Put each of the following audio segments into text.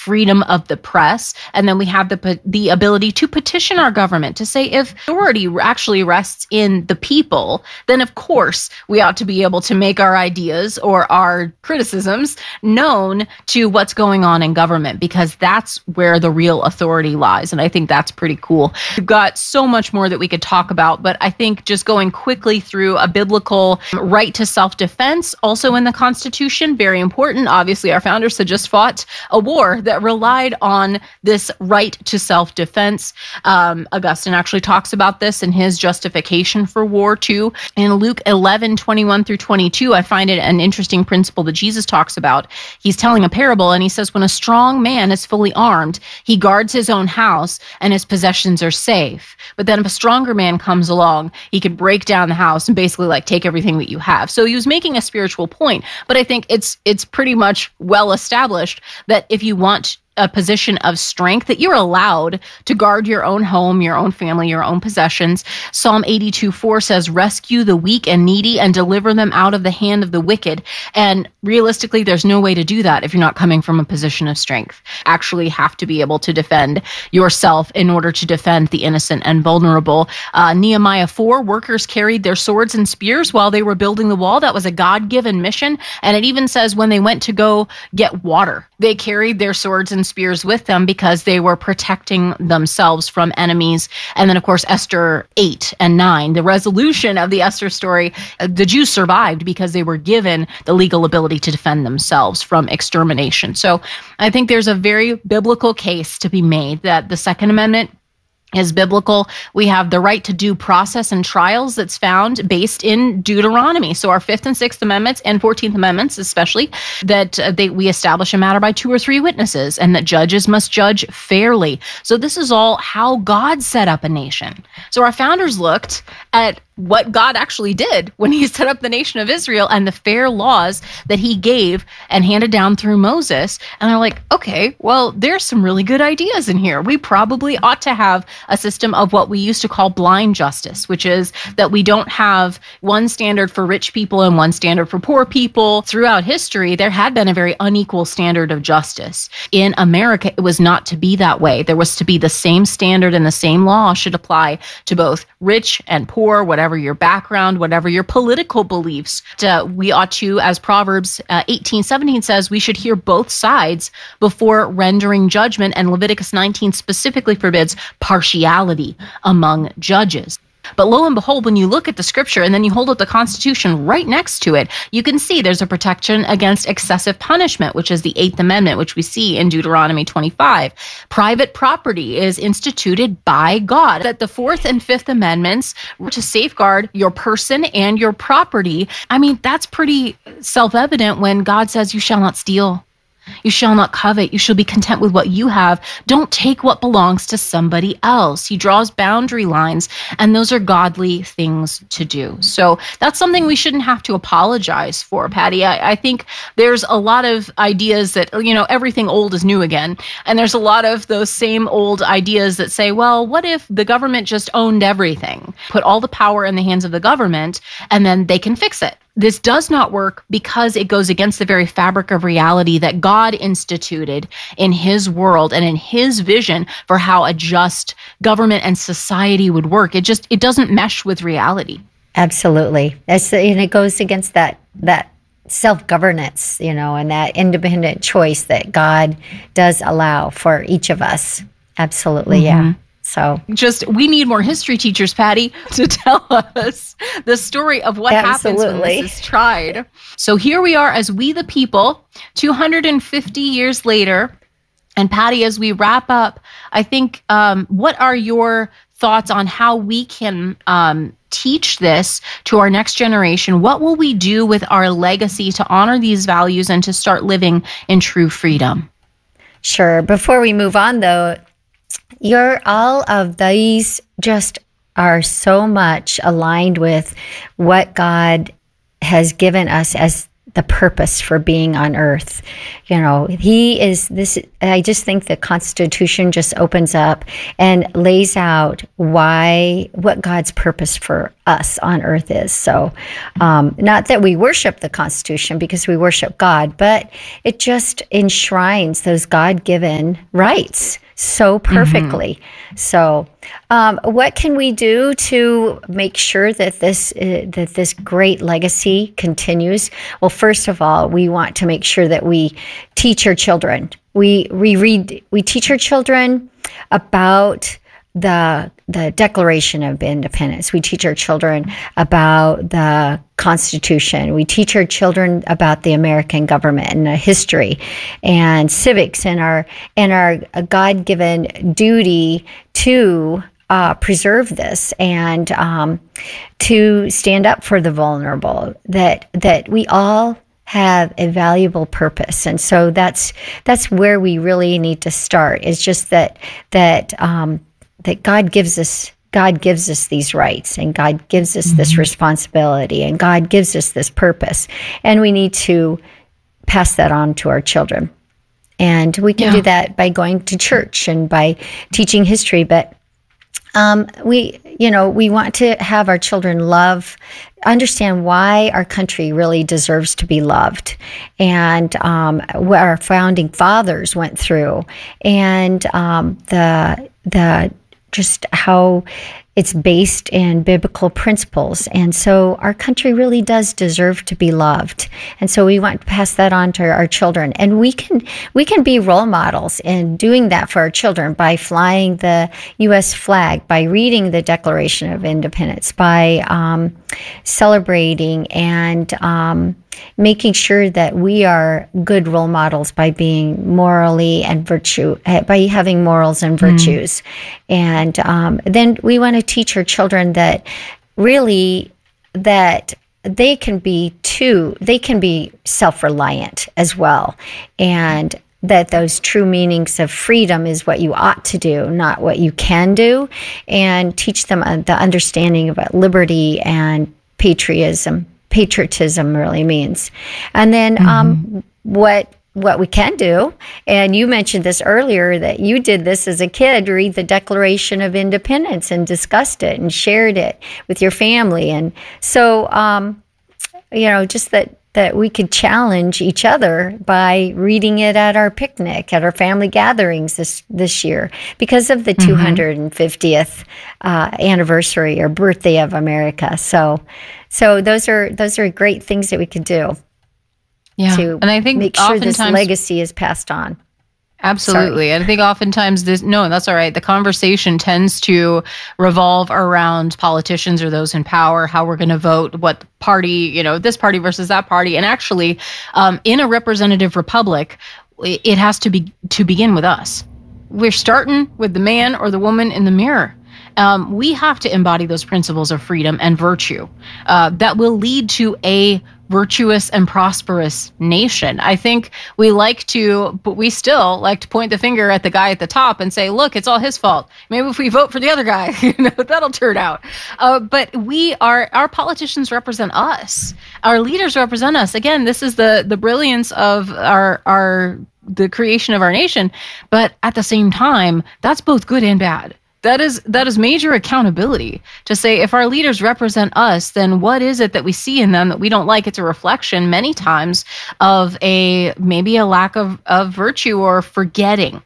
freedom of the press. And then we have the ability to petition our government to say if authority actually rests in the people, then of course we ought to be able to make our ideas or our criticisms known to what's going on in government, because that's where the real authority lies. And I think that's pretty cool. We've got so much more that we could talk about, but I think just going quickly through a biblical right to self-defense, also in the Constitution, very important. Obviously, our founders had just fought a war that relied on this right to self-defense. Augustine actually talks about this in his justification for war too. In Luke 11:21 through 22, I find it an interesting principle that Jesus talks about. He's telling a parable and he says, when a strong man is fully armed, he guards his own house and his possessions are safe. But then if a stronger man comes along, he can break down the house and basically like take everything that you have. So he was making a spiritual point, but I think it's pretty much well established that if you want a position of strength, that you're allowed to guard your own home, your own family, your own possessions. Psalm 82:4 says, rescue the weak and needy and deliver them out of the hand of the wicked. And realistically, there's no way to do that if you're not coming from a position of strength. Actually have to be able to defend yourself in order to defend the innocent and vulnerable. Nehemiah 4, workers carried their swords and spears while they were building the wall. That was a God-given mission. And it even says when they went to go get water, they carried their swords and spears with them because they were protecting themselves from enemies. And then, of course, Esther 8 and 9, the resolution of the Esther story, the Jews survived because they were given the legal ability to defend themselves from extermination. So I think there's a very biblical case to be made that the Second Amendment is biblical. We have the right to due process and trials that's found based in Deuteronomy. So our 5th and 6th Amendments and 14th Amendments, especially, that we establish a matter by 2 or 3 witnesses and that judges must judge fairly. So this is all how God set up a nation. So our founders looked at what God actually did when he set up the nation of Israel and the fair laws that he gave and handed down through Moses. And they're like, okay, well, there's some really good ideas in here. We probably ought to have a system of what we used to call blind justice, which is that we don't have one standard for rich people and one standard for poor people. Throughout history, there had been a very unequal standard of justice. In America, it was not to be that way. There was to be the same standard and the same law should apply to both rich and poor, whatever your background, whatever your political beliefs. We ought to, as Proverbs 18:17 says, we should hear both sides before rendering judgment. And Leviticus 19 specifically forbids partiality among judges. But lo and behold, when you look at the scripture and then you hold up the Constitution right next to it, you can see there's a protection against excessive punishment, which is the 8th Amendment, which we see in Deuteronomy 25. Private property is instituted by God. That the 4th and 5th Amendments were to safeguard your person and your property. I mean, that's pretty self-evident when God says you shall not steal. You shall not covet. You shall be content with what you have. Don't take what belongs to somebody else. He draws boundary lines, and those are godly things to do. So that's something we shouldn't have to apologize for, Patty. I think there's a lot of ideas that, everything old is new again. And there's a lot of those same old ideas that say, well, what if the government just owned everything? Put all the power in the hands of the government, and then they can fix it. This does not work because it goes against the very fabric of reality that God instituted in his world and in his vision for how a just government and society would work. It doesn't mesh with reality. Absolutely. And it goes against that self-governance, and that independent choice that God does allow for each of us. Absolutely, yeah. So we need more history teachers, Patty, to tell us the story of what happens when this is tried. So here we are as we the people, 250 years later. And Patty, as we wrap up, I think, what are your thoughts on how we can teach this to our next generation? What will we do with our legacy to honor these values and to start living in true freedom? Sure. Before we move on, though, all of these just are so much aligned with what God has given us as the purpose for being on earth. You know, he is this. I just think the Constitution just opens up and lays out what God's purpose for us on earth is. So, not that we worship the Constitution because we worship God, but it just enshrines those God-given rights so perfectly. So, what can we do to make sure that this great legacy continues? Well, first of all, we want to make sure that we teach our children. We teach our children about the Declaration of Independence. We teach our children about the Constitution. We teach our children about the American government and history and civics and our God-given duty to preserve this and to stand up for the vulnerable. That we all have a valuable purpose, and so that's where we really need to start. Is just that God gives us these rights, and God gives us this responsibility, and God gives us this purpose, and we need to pass that on to our children. And we can do that by going to church and by teaching history, but we want to have our children understand why our country really deserves to be loved, and what our founding fathers went through, and the just how it's based in biblical principles. And so our country really does deserve to be loved. And so we want to pass that on to our children. And we can be role models in doing that for our children by flying the U.S. flag, by reading the Declaration of Independence, by celebrating and making sure that we are good role models by being morally and by having morals and virtues. And then we want to teach our children that really that they can be self-reliant as well, and that those true meanings of freedom is what you ought to do, not what you can do, and teach them the understanding of what liberty and patriotism really means. And then what we can do, and you mentioned this earlier, that you did this as a kid, read the Declaration of Independence and discussed it and shared it with your family. And so, just that we could challenge each other by reading it at our picnic, at our family gatherings this year, because of the 250th anniversary or birthday of America. So those are great things that we could do. Yeah, to and I think make sure this legacy is passed on. Absolutely. And I think oftentimes that's all right. The conversation tends to revolve around politicians or those in power, how we're going to vote, what party, this party versus that party. And actually, in a representative republic, it has to begin with us. We're starting with the man or the woman in the mirror. We have to embody those principles of freedom and virtue that will lead to a virtuous and prosperous nation. I think we still like to point the finger at the guy at the top and say, look, it's all his fault. Maybe if we vote for the other guy, that'll turn out. But our politicians represent us. Our leaders represent us. Again, this is the brilliance of the creation of our nation. But at the same time, that's both good and bad. That is major accountability to say, if our leaders represent us, then what is it that we see in them that we don't like? It's a reflection many times of maybe a lack of virtue or forgetting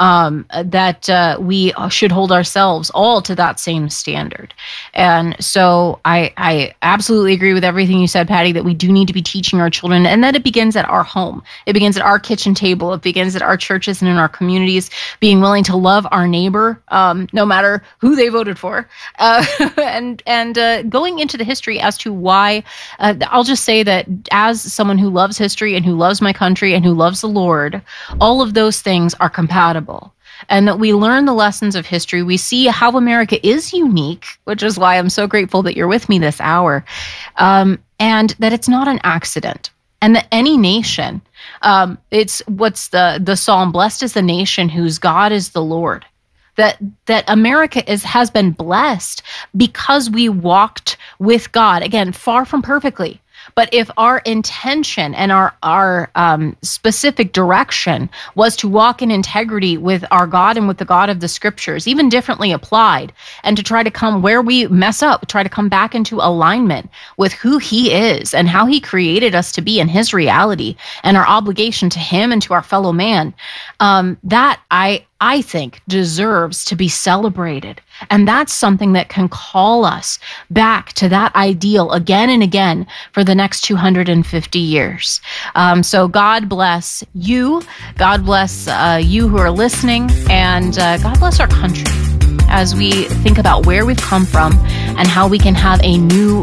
that we should hold ourselves all to that same standard. And so I absolutely agree with everything you said, Patty, that we do need to be teaching our children, and that it begins at our home. It begins at our kitchen table. It begins at our churches and in our communities, being willing to love our neighbor, no matter who they voted for, and going into the history as to why. I'll just say that as someone who loves history and who loves my country and who loves the Lord, all of those things are compatible. And that we learn the lessons of history. We see how America is unique, which is why I'm so grateful that you're with me this hour, and that it's not an accident. And that any nation, it's what's the psalm, blessed is the nation whose God is the Lord. That America has been blessed because we walked with God, again, far from perfectly, But if our intention and our specific direction was to walk in integrity with our God and with the God of the Scriptures, even differently applied, and to try to come where we mess up, try to come back into alignment with who He is and how He created us to be in His reality and our obligation to Him and to our fellow man, that I think deserves to be celebrated. And that's something that can call us back to that ideal again and again for the next 250 years. So God bless you. God bless you who are listening. And God bless our country as we think about where we've come from and how we can have a new